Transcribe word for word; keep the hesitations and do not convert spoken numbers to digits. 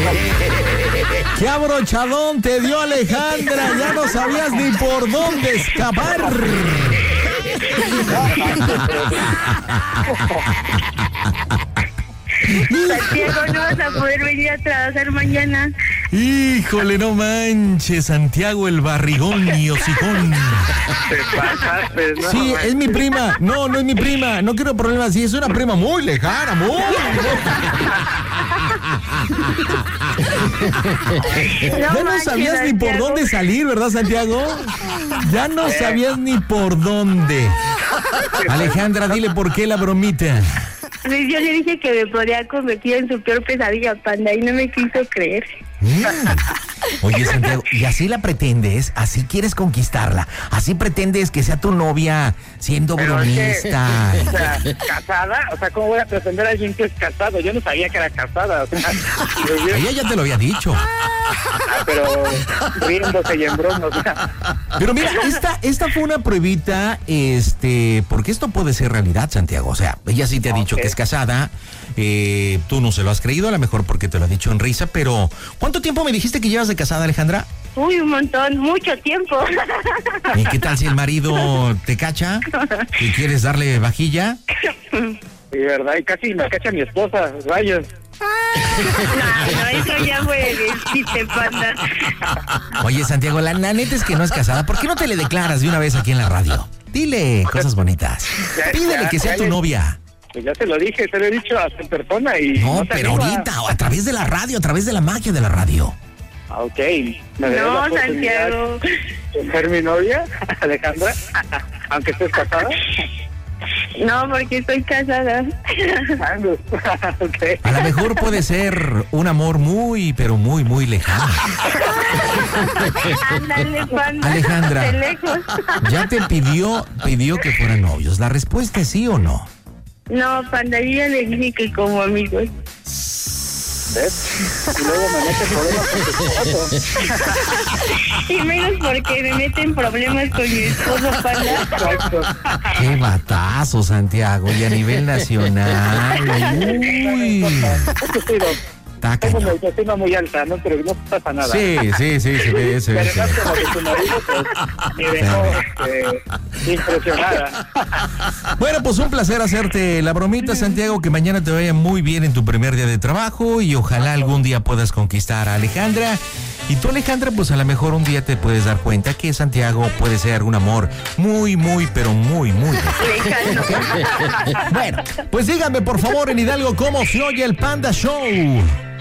¡Qué abrochadón te dio Alejandra! Ya no sabías ni por dónde escapar. Santiago, no vas a poder venir a trabajar mañana. Híjole, no manches, Santiago el barrigón y hocicón. Te pasaste, ¿no? Sí, es mi prima. No, no es mi prima. No quiero problemas. Sí, es una prima muy lejana, muy. Ya no manches, sabías ni por Santiago. dónde salir, ¿verdad, Santiago? Ya no sabías ni por dónde. Alejandra, dile por qué la bromita. Pues yo le dije que me podía convertir en su peor pesadilla, Panda, y no me quiso creer. Mm. Oye, Santiago, ¿y así la pretendes? ¿Así quieres conquistarla? ¿Así pretendes que sea tu novia siendo Pero es que, bromista? o sea, casada, o sea, ¿cómo voy a pretender a alguien que es casado? Yo no sabía que era casada, o sea, y yo- Ella ya te lo había dicho. ah, pero riéndose y en broma, o sea, Pero mira, esta, esta fue una pruebita, este, porque esto puede ser realidad, Santiago. O sea, ella sí te ha dicho Ok. que es casada, eh, tú no se lo has creído, a lo mejor porque te lo ha dicho en risa, pero ¿cuánto tiempo me dijiste que llevas de casada, Alejandra? Uy, un montón, mucho tiempo. ¿Y qué tal si el marido te cacha y quieres darle vajilla? y verdad, y casi me cacha mi esposa, rayos. No, no, eso ya fue de chiste, Panda. Oye, Santiago, la, la neta es que no es casada. ¿Por qué no te le declaras de una vez aquí en la radio? Dile cosas bonitas. Ya, Pídele ya, que sea ya tu le- novia. Pues ya te lo dije, te lo he dicho hasta en persona y... No, te pero anima. ahorita, o a través de la radio, a través de la magia de la radio. Ah, ok. ¿Me darías la No, oportunidad Santiago. de ser mi novia, Alejandra? Aunque estés casada. No, porque estoy casada. Ok. A lo mejor puede ser un amor muy, pero muy, muy lejano. Ándale, Panda. Alejandra. De lejos. Ya te pidió, pidió que fueran novios. ¿La respuesta es sí o no? No, Panda, yo ya le dije que como amigos. ¿Ves? Y luego me mete problemas con tu esposo. Y menos porque me meten problemas con mi esposo, Panda. Exacto. Qué batazo, Santiago. Y a nivel nacional. Uy. Eso sí, lo- Está tengo una cañón. autoestima muy alta, ¿no? Pero no pasa nada. Sí, sí, sí, se ve, se Y ve. se además ve. como que tu marido pues, me dejó este, impresionada. Bueno, pues un placer hacerte la bromita, Santiago, que mañana te vaya muy bien en tu primer día de trabajo y ojalá algún día puedas conquistar a Alejandra. Y tú, Alejandra, pues a lo mejor un día te puedes dar cuenta que Santiago puede ser un amor muy, muy, pero muy, muy lejano. Lejano. Bueno, pues díganme por favor en Hidalgo cómo se oye el Panda Show.